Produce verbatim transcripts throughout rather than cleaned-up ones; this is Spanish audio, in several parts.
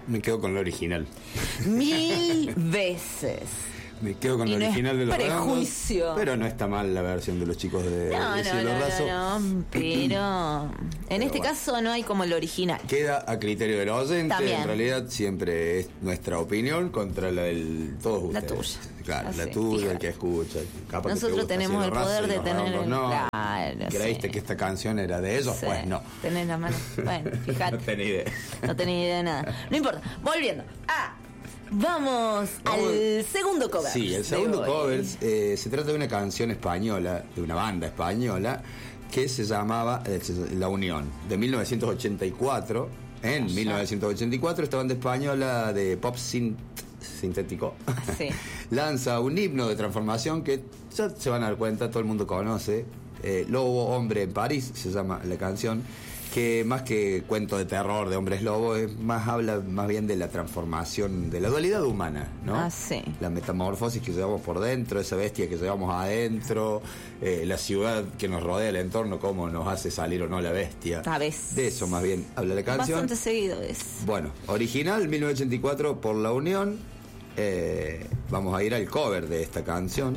Me quedo con lo original. Mil veces. Me quedo con y lo no original de los prejuicio. Redondos, pero no está mal la versión de los chicos de, No, de no, Cielo no, Raso. no, no, pero en Pero este bueno. caso no hay como el original. Queda a criterio del oyente. También. En realidad siempre es nuestra opinión contra la del todos La ustedes. tuya. Claro, Así, la tuya, fíjate. el que escucha. Capaz Nosotros que te gusta tenemos Cielo el Raso poder y de los tener- Redondos no. claro, ¿Creíste sí. que esta canción era de ellos? Sí, Pues no. Tenés la mano. Bueno, fíjate. No tenía idea. No tenía idea de nada. No importa. Volviendo. Ah, vamos, Vamos. al segundo cover. Sí, el de segundo hoy. cover eh, se trata de una canción española, de una banda española, que se llamaba eh, La Unión, de mil novecientos ochenta y cuatro. En Allá. mil novecientos ochenta y cuatro, esta banda española de pop synth, sintético Sí. lanza un himno de transformación que ya se van a dar cuenta, todo el mundo conoce. eh, Lobo Hombre en París se llama la canción, que más que cuento de terror de hombres lobos, es más habla más bien de la transformación, de la dualidad humana, ¿no? Ah, sí. La metamorfosis que llevamos por dentro, esa bestia que llevamos adentro, eh, la ciudad que nos rodea, el entorno, cómo nos hace salir o no la bestia. A veces. De eso más bien habla la canción. Bastante seguido es. Bueno, original mil novecientos ochenta y cuatro por La Unión. Eh, vamos a ir al cover de esta canción,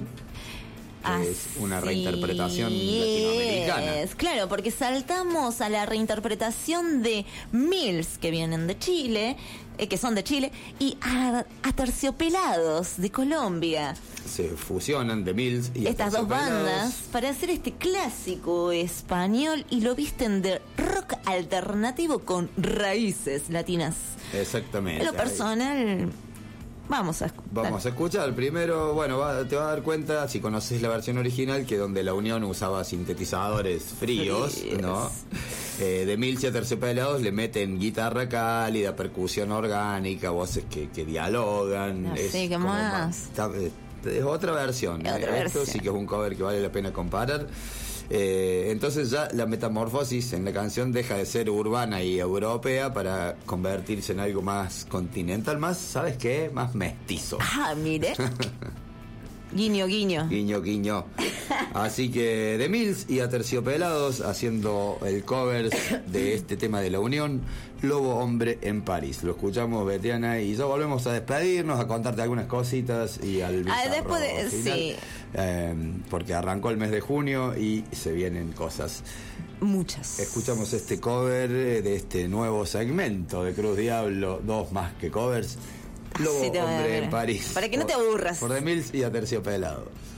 que es una Así reinterpretación latinoamericana. es. Claro, porque saltamos a la reinterpretación de Mills, que vienen de Chile, eh, que son de Chile, y a, a Terciopelados de Colombia. Se fusionan The Mills y Estas dos Aterciopelados. bandas para hacer este clásico español y lo visten de rock alternativo con raíces latinas. Exactamente. En lo personal, vamos a escuchar. Vamos a escuchar. Primero, bueno, va- te vas a dar cuenta, si conoces la versión original, que donde La Unión usaba sintetizadores fríos, Fríos. ¿no? Eh, de Mills y Aterciopelados le meten guitarra cálida, percusión orgánica, voces que, que dialogan. Ah, es sí, ¿qué como más? está- eh, es otra versión. Es otra eh. Esto versión. sí que es un cover que vale la pena comparar. Eh, entonces ya la metamorfosis en la canción deja de ser urbana y europea para convertirse en algo más continental, más, ¿sabes qué? Más mestizo. Ah, mire. Guiño, guiño. Guiño, guiño. Así que The Mills y Aterciopelados haciendo el cover de este tema de La Unión, Lobo Hombre en París. Lo escuchamos, Betiana, y ya volvemos a despedirnos, a contarte algunas cositas y al Ah, bizarro después de- final, sí. eh, porque arrancó el mes de junio y se vienen cosas. Muchas. Escuchamos este cover eh, de este nuevo segmento de Cruz Diablo, dos más que covers. Lobo Así te voy a Hombre ver. en París. Para que no te Por- aburras. Por The Mills y Aterciopelados.